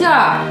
杏儿，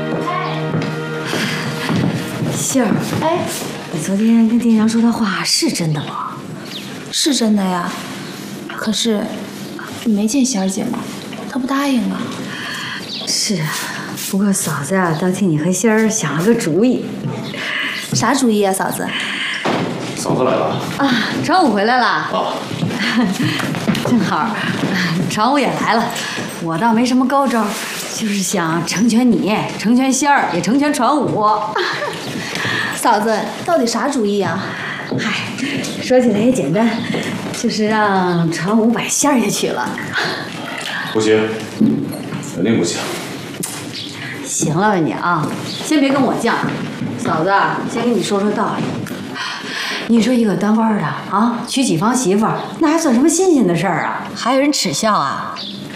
杏儿， 哎， 你昨天跟店长说的话是真的吗？ 是真的呀，可是你没见仙儿姐吗？她不答应啊。 是啊，不过嫂子啊，倒替你和仙儿想了个主意。 啥主意啊，嫂子？ 嫂子来了啊，常武回来了。 啊， 正好，常武也来了。我倒没什么高招，就是想成全你，成全仙儿，也成全常武。 嫂子，到底啥主意啊？ 嗨，说起来也简单，就是让常武把仙儿也娶了。 不行，肯定不行。 行了吧你啊，先别跟我犟。嫂子，先跟你说说道理。你说一个当官的啊，娶几房媳妇儿，那还算什么新鲜的事儿啊？还有人耻笑啊？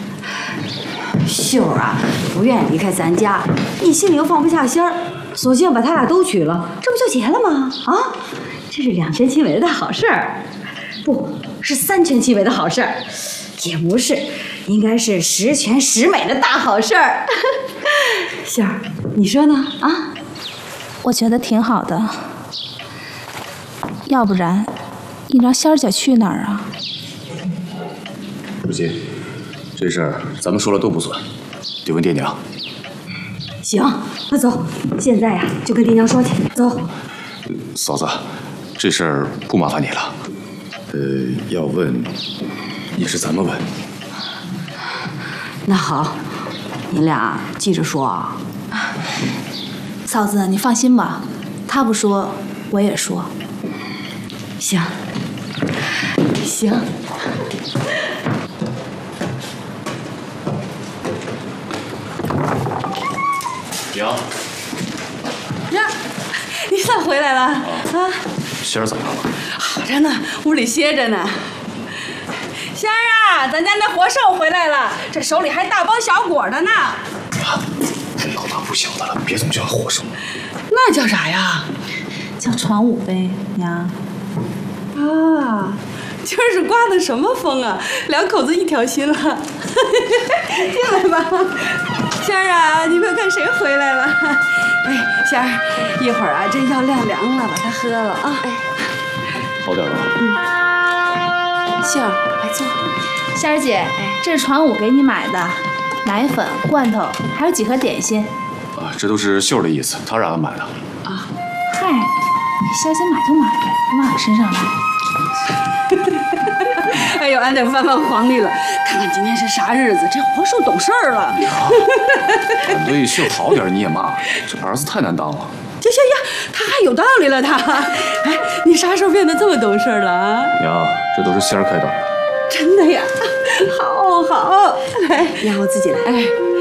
秀儿啊，不愿意离开咱家，你心里又放不下仙儿，索性把他俩都娶了，这不就结了吗？啊，这是2全其美的大好事儿，不是3全其美的好事儿，也不是，应该是10全10美的大好事儿。仙儿，你说呢？啊？ 我觉得挺好的。要不然，你让仙儿姐去哪儿啊？ 不行，这事儿咱们说了都不算，得问爹娘。 行，那走，现在呀就跟爹娘说去。走。 嫂子，这事儿不麻烦你了。要问也是咱们问。 那好，你俩记着说啊。 嫂子，你放心吧，他不说，我也说。 行，行。 娘， 呀，你咋回来了？啊， 仙儿怎么样了？ 好着呢，屋里歇着呢。仙儿啊，咱家那活兽回来了，这手里还大包小裹的呢。 娘，老大不小的了，别总叫活兽。 那叫啥呀？ 叫传武呗，娘。 啊，今儿是刮的什么风啊？2口子一条心了。进来吧，仙儿啊，你快看谁回来了？哎，仙儿，一会儿啊，这药晾凉了，把它喝了啊。哎， 好点了。 杏儿，来坐。仙儿姐，这是传武给你买的，奶粉、罐头，还有几盒点心。 啊，这都是秀儿的意思，她让俺买的。 啊，嗨，你仙儿姐买就买呗，往我身上来。 哎呦，俺得翻翻黄历了，看看今天是啥日子。这活兽懂事儿了。 娘，俺对秀好点你也骂，这儿子太难当了。 呀，他还有道理了他。哎，你啥时候变得这么懂事了啊？ 娘，这都是仙儿开导。 真的呀，好，来，让我自己来。哎，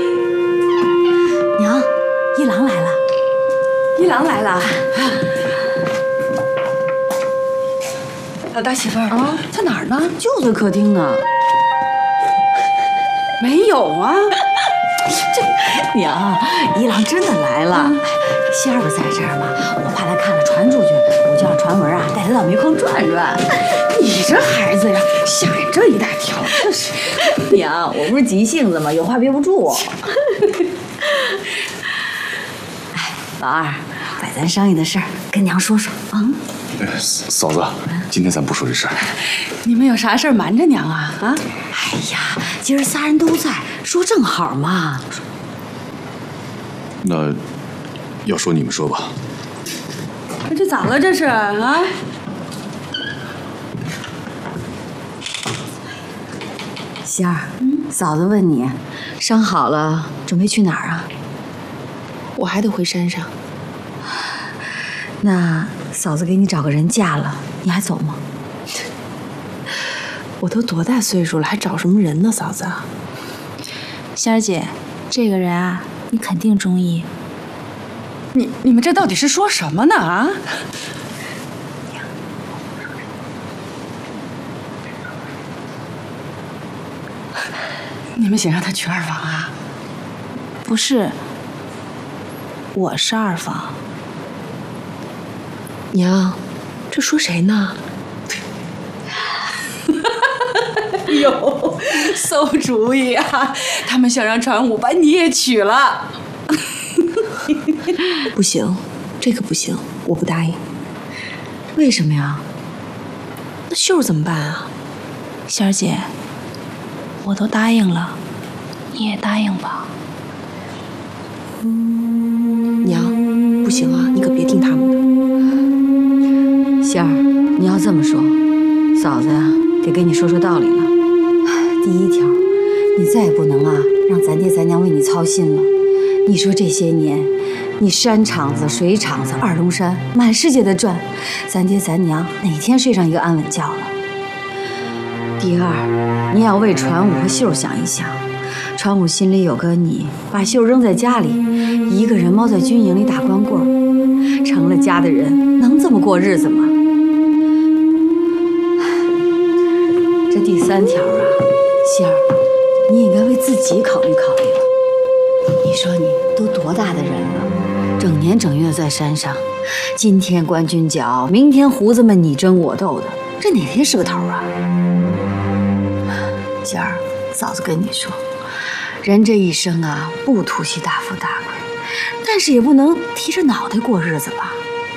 娘，一郎来了。 一郎来了。老大媳妇儿啊，在哪儿呢？ 就在客厅呢。 没有啊。 娘，一郎真的来了。仙儿不在这儿吗？我怕他看了传出去，我就让传文啊带他到煤矿转转。 你这孩子呀，想呀这一大条，这是。 娘，我不是急性子吗？有话憋不住。哎，老二，把咱商议的事儿跟娘说说啊。 嫂子，今天咱不说这事儿。 你们有啥事儿瞒着娘啊？啊？ 哎呀，今儿仨人都在，说正好嘛。 那要说你们说吧。 这咋了？这是啊？ 仙儿，嫂子问你，伤好了准备去哪儿啊？ 我还得回山上。 那嫂子给你找个人嫁了，你还走吗？ 我都多大岁数了，还找什么人呢，嫂子？ 仙儿姐，这个人啊，你肯定中意。 你们这到底是说什么呢？啊？你们想让他娶2房啊？ 不是，我是2房。 娘，这说谁呢？哟，馊主意啊！他们想让传武把你也娶了。 不行，这个不行，我不答应。 为什么呀？ 那秀儿怎么办啊？ 仙儿姐，我都答应了，你也答应吧。 娘，不行啊，你可别听他们的。 仙儿，你要这么说，嫂子呀，得跟你说说道理了。第一条，你再也不能啊让咱爹咱娘为你操心了。你说这些年，你山场子、水场子、二龙山，满世界的转，咱爹咱娘哪天睡上一个安稳觉了？第二，你要为传武和秀想一想。传武心里有个你，把秀扔在家里，一个人猫在军营里打光棍，成了家的人能这么过日子吗？这第三条啊，仙儿，你应该为自己考虑考虑了。你说你都多大的人了，整年整月在山上，今天关军角，明天胡子们你争我斗的，这哪天是个头啊？仙儿，嫂子跟你说，人这一生啊，不图其大富大贵，但是也不能提着脑袋过日子吧。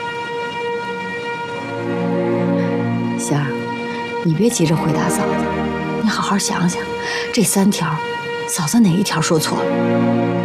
仙儿，你别急着回答嫂子，你好好想想，这3条，嫂子哪一条说错了？